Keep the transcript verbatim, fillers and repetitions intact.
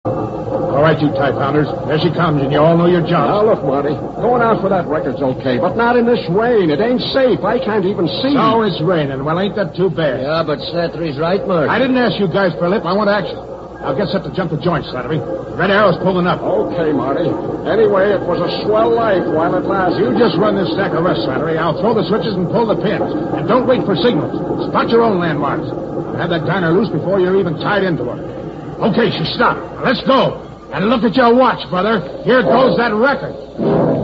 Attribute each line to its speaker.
Speaker 1: All right, you tie pounders. There she comes, and you all know your job.
Speaker 2: Now, look, Marty. Going out for that record's okay, but not in this rain. It ain't safe. I can't even see.
Speaker 1: So it's raining. Well, ain't that too bad?
Speaker 3: Yeah, but Slattery's right, Marty.
Speaker 1: I didn't ask you guys for a lip. I want action. I'll get set to jump the joint, Slattery. Red Arrow's pulling up.
Speaker 2: Okay, Marty. Anyway, it was a swell life while it lasted.
Speaker 1: You just run this stack of rest, Slattery. I'll throw the switches and pull the pins. And don't wait for signals. Spot your own landmarks. Have that diner loose before you're even tied into her. Okay, she stopped. Let's go. And look at your watch, brother. Here goes that record.